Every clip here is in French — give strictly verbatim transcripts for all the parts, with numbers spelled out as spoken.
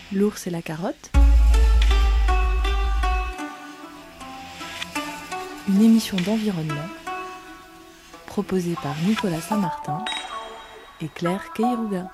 L'ours et la carotte. Une émission d'environnement proposée par Nicolas Saint-Martin et Claire Keiruga.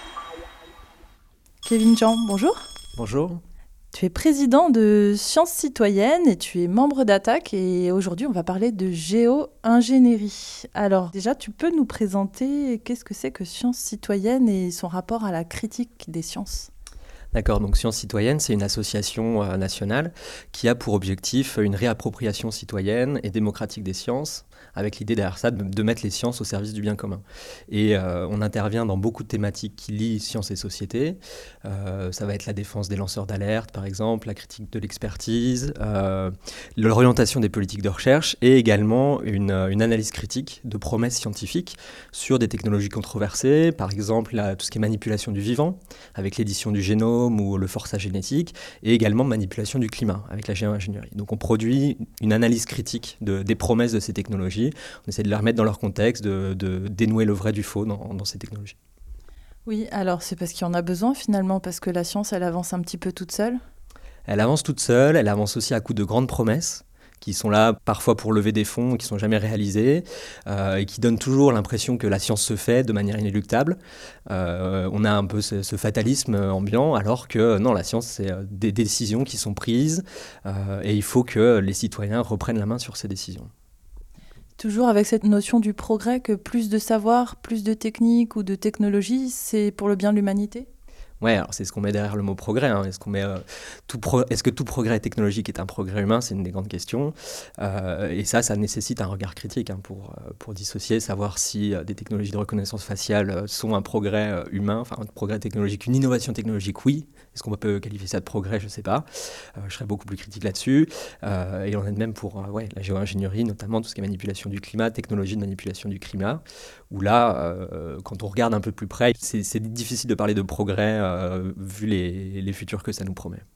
Kevin Jean, bonjour. Bonjour. Tu es président de Sciences Citoyennes et tu es membre d'Attaque, et aujourd'hui on va parler de géo-ingénierie. Alors déjà, tu peux nous présenter qu'est-ce que c'est que Sciences Citoyennes et son rapport à la critique des sciences ? D'accord, donc Sciences Citoyennes, c'est une association euh, nationale qui a pour objectif une réappropriation citoyenne et démocratique des sciences, avec l'idée derrière ça de, de mettre les sciences au service du bien commun. Et euh, on intervient dans beaucoup de thématiques qui lient sciences et société. Euh, ça va être la défense des lanceurs d'alerte, par exemple, la critique de l'expertise, euh, l'orientation des politiques de recherche et également une, une analyse critique de promesses scientifiques sur des technologies controversées, par exemple la, tout ce qui est manipulation du vivant, avec l'édition du génome, ou le forçage génétique, et également manipulation du climat avec la géo-ingénierie. Donc on produit une analyse critique de, des promesses de ces technologies, on essaie de les remettre dans leur contexte, de, de dénouer le vrai du faux dans, dans ces technologies. Oui, alors c'est parce qu'il y en a besoin finalement, parce que la science elle avance un petit peu toute seule. Elle avance toute seule, elle avance aussi à coup de grandes promesses, qui sont là parfois pour lever des fonds qui ne sont jamais réalisés, euh, et qui donnent toujours l'impression que la science se fait de manière inéluctable. Euh, on a un peu ce, ce fatalisme ambiant, alors que non, la science, c'est des décisions qui sont prises, euh, et il faut que les citoyens reprennent la main sur ces décisions. Toujours avec cette notion du progrès, que plus de savoir, plus de technique ou de technologie, c'est pour le bien de l'humanité ? Ouais, alors c'est ce qu'on met derrière le mot progrès. Hein. Est-ce qu'on met, euh, tout pro- est-ce que tout progrès technologique est un progrès humain ? C'est une des grandes questions. Euh, et ça, ça nécessite un regard critique hein, pour, euh, pour dissocier, savoir si euh, des technologies de reconnaissance faciale euh, sont un progrès euh, humain, enfin un progrès technologique, une innovation technologique, oui. Est-ce qu'on peut qualifier ça de progrès ? Je ne sais pas. Euh, je serais beaucoup plus critique là-dessus. Euh, et on est même pour euh, ouais, la géo-ingénierie, notamment tout ce qui est manipulation du climat, technologie de manipulation du climat, où là, euh, quand on regarde un peu plus près, c'est, c'est difficile de parler de progrès euh, vu les, les futurs que ça nous promet.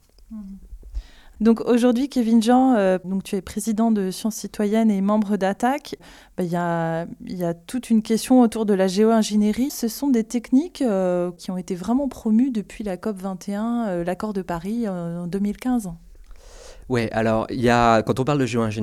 Donc aujourd'hui, Kevin Jean, euh, donc tu es président de Sciences Citoyennes et membre d'Attaque. Il y a, y a toute une question autour de la géo-ingénierie. Ce sont des techniques euh, qui ont été vraiment promues depuis la COP vingt et un, euh, l'accord de Paris euh, en deux mille quinze. Ouais, alors y a, quand on parle de géo-ingénierie,